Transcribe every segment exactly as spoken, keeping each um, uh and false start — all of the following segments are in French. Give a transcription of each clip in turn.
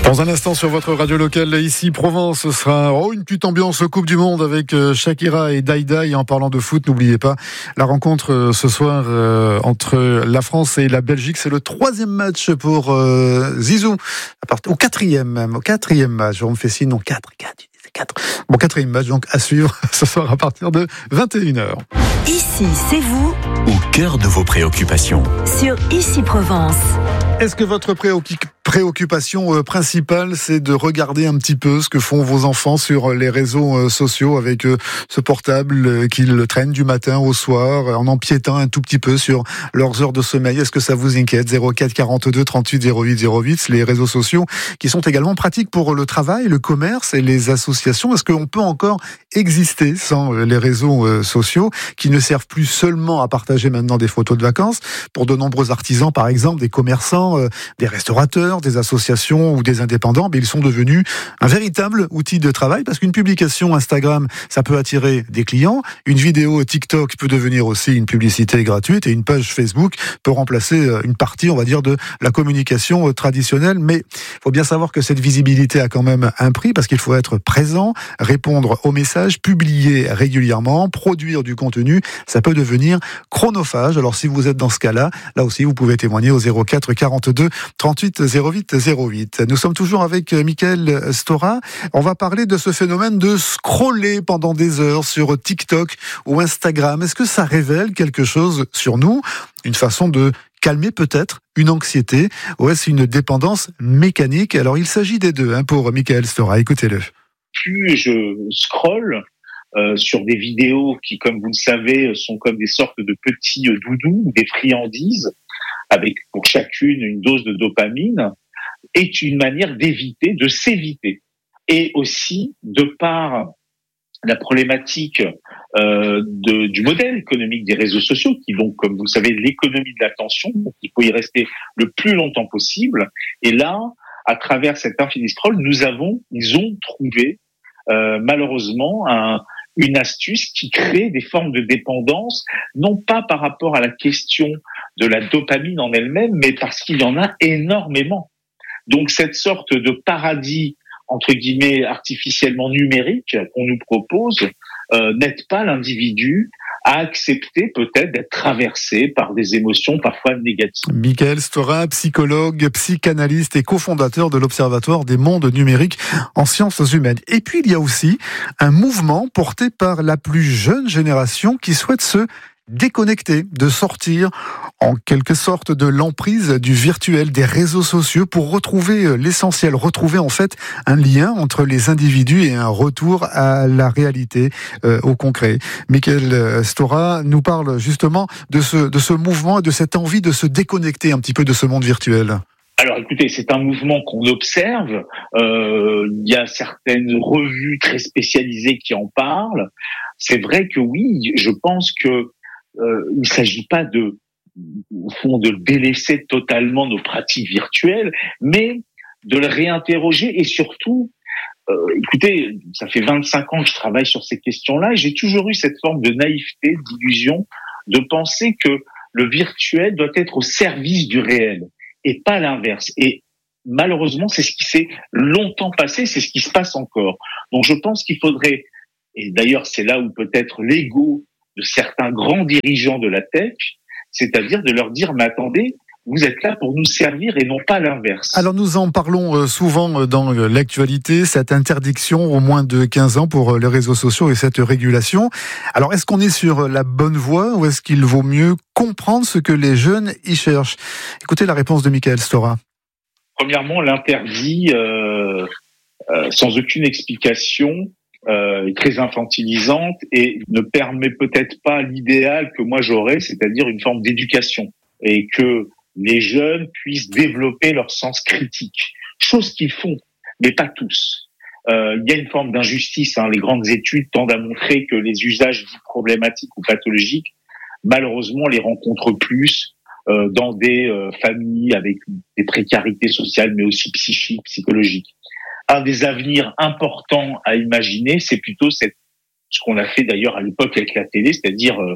Dans un instant sur votre radio locale, ici Provence, ce sera oh, une petite ambiance Coupe du Monde avec Shakira et Daïda. Et en parlant de foot, n'oubliez pas la rencontre ce soir euh, entre la France et la Belgique. C'est le troisième match pour euh, Zizou, à part, au quatrième même, au quatrième match. On me fait signe, non, quatre, quatre, quatre. Bon, quatrième match donc à suivre ce soir à partir de vingt et une heures. Ici, c'est vous, au cœur de vos préoccupations. Sur Ici Provence. Est-ce que votre préoccupation préoccupation principale, c'est de regarder un petit peu ce que font vos enfants sur les réseaux sociaux avec ce portable qu'ils traînent du matin au soir en empiétant un tout petit peu sur leurs heures de sommeil? Est-ce que ça vous inquiète? Zéro quatre quarante-deux trente-huit zéro huit zéro huit, les réseaux sociaux qui sont également pratiques pour le travail, le commerce et les associations. Est-ce qu'on peut encore exister sans les réseaux sociaux qui ne servent plus seulement à partager maintenant des photos de vacances? Pour de nombreux artisans, par exemple, des commerçants, des restaurateurs, des associations ou des indépendants, mais ils sont devenus un véritable outil de travail parce qu'une publication Instagram, ça peut attirer des clients, une vidéo TikTok peut devenir aussi une publicité gratuite et une page Facebook peut remplacer une partie, on va dire, de la communication traditionnelle. Mais il faut bien savoir que cette visibilité a quand même un prix parce qu'il faut être présent, répondre aux messages, publier régulièrement, produire du contenu. Ça peut devenir chronophage. Alors si vous êtes dans ce cas-là, là aussi vous pouvez témoigner au zéro quatre quarante-deux trente-huit zéro huit zéro huit. Nous sommes toujours avec Mickaël Stora. On va parler de ce phénomène de scroller pendant des heures sur TikTok ou Instagram. Est-ce que ça révèle quelque chose sur nous? Une façon de calmer peut-être une anxiété ou est-ce une dépendance mécanique? Alors il s'agit des deux hein, pour Mickaël Stora. Écoutez-le. Plus je scrolle euh, sur des vidéos qui, comme vous le savez, sont comme des sortes de petits doudous, des friandises, avec pour chacune une dose de dopamine, est une manière d'éviter, de s'éviter. Et aussi, de par la problématique euh, de, du modèle économique des réseaux sociaux, qui vont, comme vous le savez, l'économie de l'attention, donc il faut y rester le plus longtemps possible. Et là, à travers cet infini scroll, nous avons, ils ont trouvé euh, malheureusement un, une astuce qui crée des formes de dépendance, non pas par rapport à la question de la dopamine en elle-même, mais parce qu'il y en a énormément. Donc cette sorte de paradis, entre guillemets, artificiellement numérique qu'on nous propose, euh, n'aide pas l'individu à accepter peut-être d'être traversé par des émotions parfois négatives. Mickaël Stora, psychologue, psychanalyste et cofondateur de l'Observatoire des mondes numériques en sciences humaines. Et puis il y a aussi un mouvement porté par la plus jeune génération qui souhaite se déconnecter, de sortir en quelque sorte de l'emprise du virtuel, des réseaux sociaux pour retrouver l'essentiel, retrouver en fait un lien entre les individus et un retour à la réalité, euh, au concret. Mickaël Stora nous parle justement de ce, de ce mouvement et de cette envie de se déconnecter un petit peu de ce monde virtuel. Alors écoutez, c'est un mouvement qu'on observe, euh, il y a certaines revues très spécialisées qui en parlent. C'est vrai que oui, je pense que Euh, il ne s'agit pas de, au fond, de délaisser totalement nos pratiques virtuelles, mais de le réinterroger et surtout, euh, écoutez, ça fait vingt-cinq ans que je travaille sur ces questions-là et j'ai toujours eu cette forme de naïveté, d'illusion, de penser que le virtuel doit être au service du réel et pas l'inverse. Et malheureusement, c'est ce qui s'est longtemps passé, c'est ce qui se passe encore. Donc je pense qu'il faudrait, et d'ailleurs c'est là où peut-être l'ego de certains grands dirigeants de la tech, c'est-à-dire de leur dire, mais attendez, vous êtes là pour nous servir et non pas l'inverse. Alors nous en parlons souvent dans l'actualité, cette interdiction au moins de quinze ans pour les réseaux sociaux et cette régulation. Alors est-ce qu'on est sur la bonne voie ou est-ce qu'il vaut mieux comprendre ce que les jeunes y cherchent? Écoutez la réponse de Mickaël Stora. Premièrement, l'interdit euh, euh, sans aucune explication Euh, est très infantilisante et ne permet peut-être pas l'idéal que moi j'aurais, c'est-à-dire une forme d'éducation et que les jeunes puissent développer leur sens critique, chose qu'ils font, mais pas tous. Euh, il y a une forme d'injustice, hein. Les grandes études tendent à montrer que les usages dits problématiques ou pathologiques, malheureusement, les rencontrent plus euh, dans des euh, familles avec des précarités sociales, mais aussi psychiques, psychologiques. Un des avenirs importants à imaginer, c'est plutôt cette, ce qu'on a fait d'ailleurs à l'époque avec la télé, c'est-à-dire euh,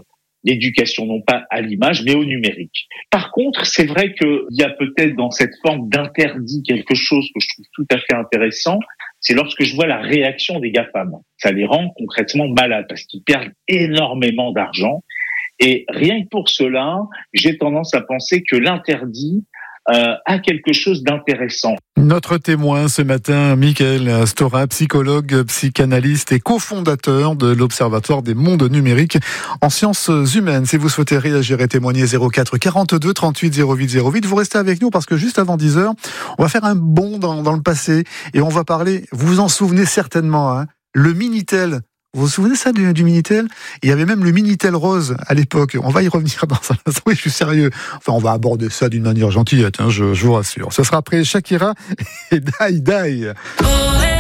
l'éducation non pas à l'image, mais au numérique. Par contre, c'est vrai qu'il y a peut-être dans cette forme d'interdit quelque chose que je trouve tout à fait intéressant, c'est lorsque je vois la réaction des GAFAM. Ça les rend concrètement malades parce qu'ils perdent énormément d'argent. Et rien que pour cela, j'ai tendance à penser que l'interdit euh, a quelque chose d'intéressant. Notre témoin ce matin, Michael Stora, psychologue, psychanalyste et cofondateur de l'Observatoire des mondes numériques en sciences humaines. Si vous souhaitez réagir et témoigner, zéro quatre quarante-deux trente-huit zéro huit zéro huit, vous restez avec nous parce que juste avant dix heures, on va faire un bond dans, dans le passé et on va parler, vous vous en souvenez certainement, hein, le Minitel. Vous vous souvenez ça du, du Minitel ? Il y avait même le Minitel rose à l'époque. On va y revenir dans un instant. Oui, je suis sérieux. Enfin, on va aborder ça d'une manière gentillette, hein, je, je vous rassure. Ce sera après Shakira et Die Die.